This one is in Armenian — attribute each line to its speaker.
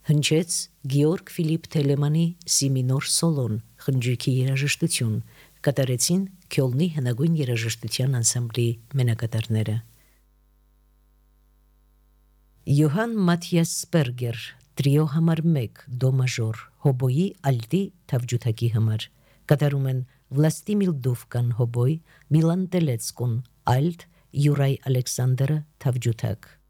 Speaker 1: Հնչեց Գեորգ Ֆիլիպ Թելեմանի Սի մինոր սոլոն խնջույքի երաժշտություն, կատարեցին Քյոլնի հնագույն երաժշտության անսամբլի մենակատարները։ Յոհան Մաթիաս Սպերգեր տրիո համար 1 դո մաժոր հոբոյի ալտի թավջութակի համար, կատարում են Վլաստիմիր Դովկան հոբոյ, Միլան Տելեցկուն ալտ, Յուրայ Ալեքսանդրը թավջութակ։